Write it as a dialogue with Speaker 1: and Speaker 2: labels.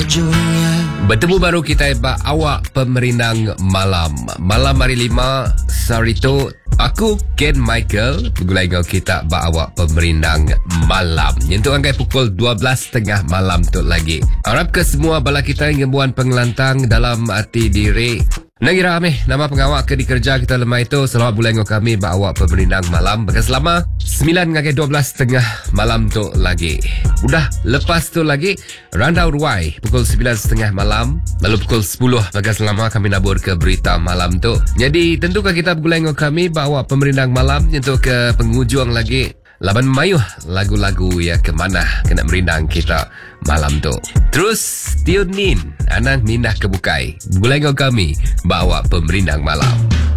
Speaker 1: Bertemu baru kita awak pemerindang malam. Malam hari 5 Sarito. Aku Ken Michael. Pegulai kau kita awak pemerindang malam. Yentuk angkai pukul 12.30 malam tu lagi. Harap ke semua bala kita yang gembuan pengelantang dalam hati diri. Nangira kami nama pengawak ke dikerja kita lemah itu selamat bulan dengan kami bawa pemerindang malam bagai selama 9.12.30 malam tu lagi. Udah lepas tu lagi Randau Ruai pukul 9.30 malam lalu pukul 10 bagai selama kami nabur ke berita malam tu. Jadi tentukah kita bulan dengan kami bawa pemerindang malam untuk ke penghujung lagi. Laban mayuh lagu-lagu ya kemana kena merindang kita malam tu. Terus tune in, anang mindah ke bukai. Bulan kami bawa pemerindang malam.